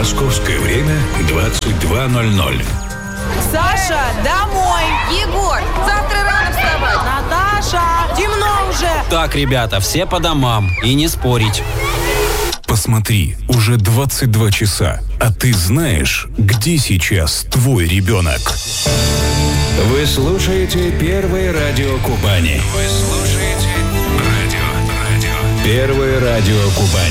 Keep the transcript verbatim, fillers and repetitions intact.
Московское время двадцать два ноль ноль. Саша, домой! Егор, завтра рано вставать. Наташа, темно уже! Так, ребята, все по домам. И не спорить. Посмотри, уже двадцать два часа, а ты знаешь, где сейчас твой ребенок? Вы слушаете Первое радио Кубани. Вы слушаете радио, радио. Первое радио Кубани.